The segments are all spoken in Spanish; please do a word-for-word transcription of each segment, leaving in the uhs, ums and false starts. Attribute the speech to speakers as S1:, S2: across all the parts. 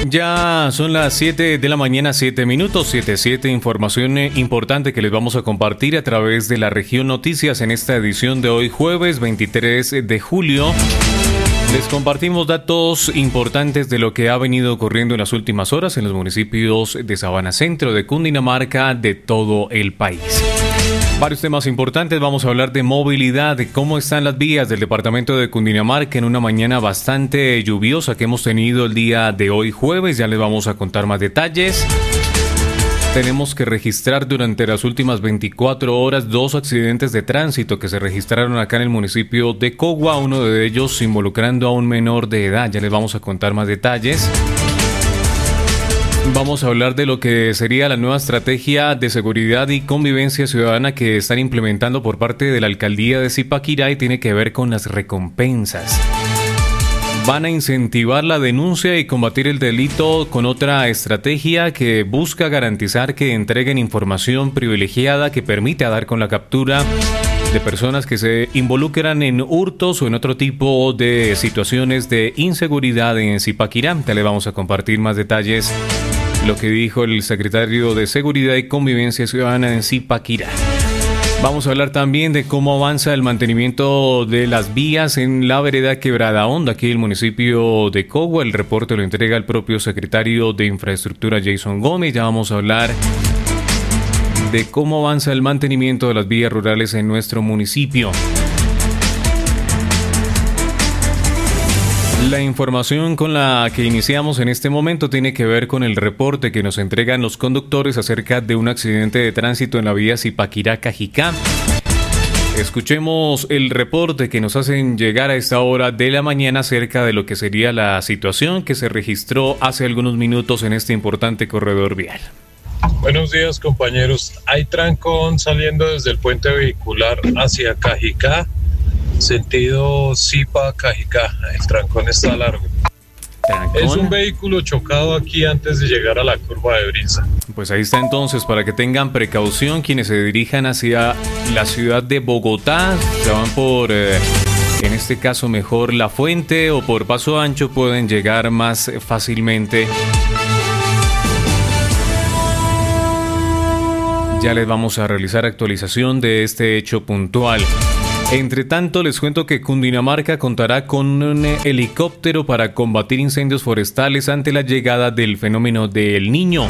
S1: Ya son las siete de la mañana, siete minutos, siete siete. Información importante que les vamos a compartir a través de la región Noticias en esta edición de hoy, jueves veintitrés de julio. Les compartimos datos importantes de lo que ha venido ocurriendo en las últimas horas en los municipios de Sabana Centro, de Cundinamarca, de todo el país. Varios temas importantes. Vamos a hablar de movilidad, de cómo están las vías del departamento de Cundinamarca en una mañana bastante lluviosa que hemos tenido el día de hoy jueves. Ya les vamos a contar más detalles. Tenemos que registrar durante las últimas veinticuatro horas dos accidentes de tránsito que se registraron acá en el municipio de Cogua, uno de ellos involucrando a un menor de edad. Ya les vamos a contar más detalles. Vamos a hablar de lo que sería la nueva estrategia de seguridad y convivencia ciudadana que están implementando por parte de la alcaldía de Zipaquirá y tiene que ver con las recompensas. Van a incentivar la denuncia y combatir el delito con otra estrategia que busca garantizar que entreguen información privilegiada que permite dar con la captura de personas que se involucran en hurtos o en otro tipo de situaciones de inseguridad en Zipaquirá. Te le vamos a compartir más detalles, lo que dijo el secretario de Seguridad y Convivencia Ciudadana en Zipaquirá. Vamos a hablar también de cómo avanza el mantenimiento de las vías en la vereda Quebrada Honda, aquí en el municipio de Cogua. El reporte lo entrega el propio secretario de Infraestructura, Jason Gómez. Ya vamos a hablar de cómo avanza el mantenimiento de las vías rurales en nuestro municipio. La información con la que iniciamos en este momento tiene que ver con el reporte que nos entregan los conductores acerca de un accidente de tránsito en la vía Zipaquirá-Cajicá. Escuchemos el reporte que nos hacen llegar a esta hora de la mañana acerca de lo que sería la situación que se registró hace algunos minutos en este importante corredor vial.
S2: Buenos días, compañeros. Hay trancón saliendo desde el puente vehicular hacia Cajicá, sentido Zipa-Cajicá. El trancón está largo. ¿Trancón? Es un vehículo chocado aquí antes de llegar a la curva de Brisa.
S1: Pues ahí está entonces, para que tengan precaución quienes se dirijan hacia la ciudad de Bogotá, se van por, eh, en este caso mejor La Fuente o por Paso Ancho, pueden llegar más fácilmente. Ya les vamos a realizar actualización de este hecho puntual. Entre tanto, les cuento que Cundinamarca contará con un helicóptero para combatir incendios forestales ante la llegada del fenómeno del Niño.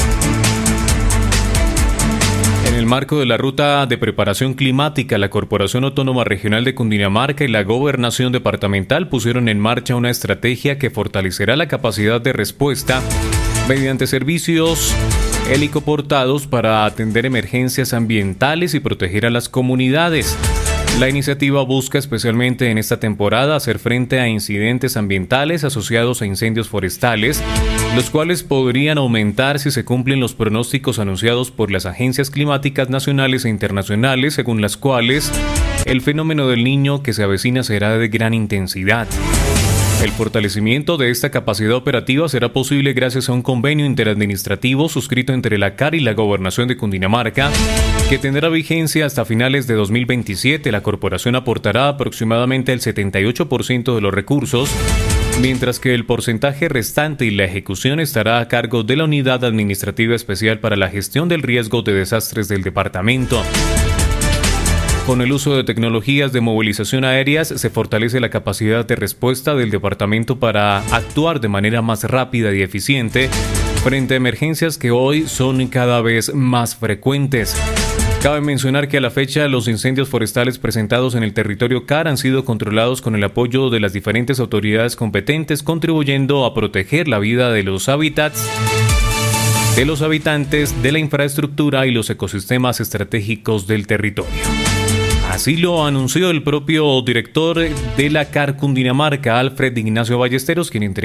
S1: En el marco de la ruta de preparación climática, la Corporación Autónoma Regional de Cundinamarca y la Gobernación Departamental pusieron en marcha una estrategia que fortalecerá la capacidad de respuesta mediante servicios helicoportados para atender emergencias ambientales y proteger a las comunidades. La iniciativa busca especialmente en esta temporada hacer frente a incidentes ambientales asociados a incendios forestales, los cuales podrían aumentar si se cumplen los pronósticos anunciados por las agencias climáticas nacionales e internacionales, según las cuales el fenómeno del Niño que se avecina será de gran intensidad. El fortalecimiento de esta capacidad operativa será posible gracias a un convenio interadministrativo suscrito entre la C A R y la Gobernación de Cundinamarca, que tendrá vigencia hasta finales de dos mil veintisiete. La corporación aportará aproximadamente el setenta y ocho por ciento de los recursos, mientras que el porcentaje restante y la ejecución estará a cargo de la Unidad Administrativa Especial para la Gestión del Riesgo de Desastres del departamento. Con el uso de tecnologías de movilización aéreas se fortalece la capacidad de respuesta del departamento para actuar de manera más rápida y eficiente frente a emergencias que hoy son cada vez más frecuentes. Cabe mencionar que a la fecha los incendios forestales presentados en el territorio C A R han sido controlados con el apoyo de las diferentes autoridades competentes, contribuyendo a proteger la vida de los hábitats, de los habitantes, de la infraestructura y los ecosistemas estratégicos del territorio. Así lo anunció el propio director de la C A R Cundinamarca, Alfred Ignacio Ballesteros, quien entregó